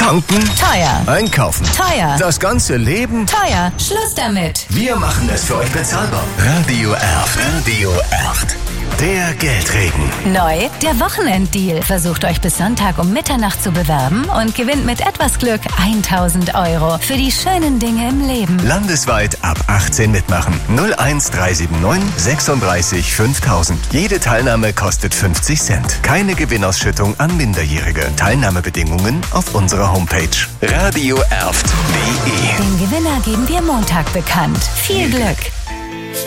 Tanken? Teuer. Einkaufen? Teuer. Das ganze Leben? Teuer. Schluss damit. Wir machen es für euch bezahlbar. Radio Erft. Radio Erft. Der Geldregen. Neu, der Wochenenddeal. Versucht euch bis Sonntag um Mitternacht zu bewerben und gewinnt mit etwas Glück 1.000 € für die schönen Dinge im Leben. Landesweit ab 18 mitmachen. 01379 36 5000. Jede Teilnahme kostet 50 Cent. Keine Gewinnausschüttung an Minderjährige. Teilnahmebedingungen auf unserer Homepage. radioerft.de. Den Gewinner geben wir Montag bekannt. Viel Glück.